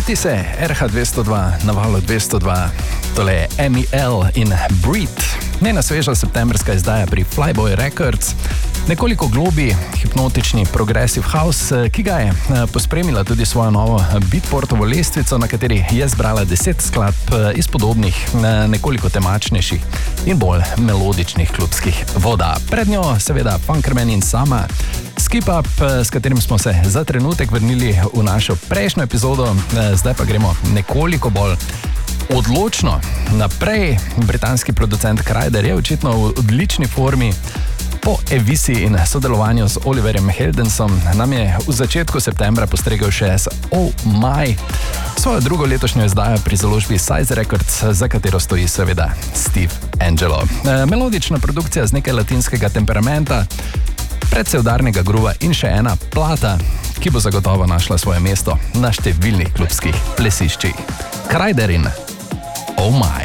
Vrti se RH202 na valu 202, tole je MEL in Breathe. Njena sveža septembrska izdaja pri Flyboy Records. Nekoliko globi, hipnotični progressive house, ki ga je pospremila tudi svojo novo Beatportovo lestvico, na kateri je zbrala 10 skladb iz podobnih, nekoliko temačnejših in bolj melodičnih klubskih voda. Pred njo seveda Funkerman in Sama, Skip Up, s katerim smo se za trenutek vrnili v našo prejšnjo epizodo, zdaj pa gremo nekoliko bolj odločno naprej. Britanski producent Kryder je očitno v odlični formi. Po Evisi in sodelovanju z Oliverjem Heldensom nam je v začetku septembra postregel še s Oh My, svojo drugo letošnjo izdajo pri založbi Size Records, za katero stoji seveda Steve Angelo. Melodična produkcija z nekaj latinskega temperamenta, predvsej udarnega gruva in še ena plata, ki bo zagotovo našla svoje mesto na številnih klubskih plesiščih. Kryder in Oh My.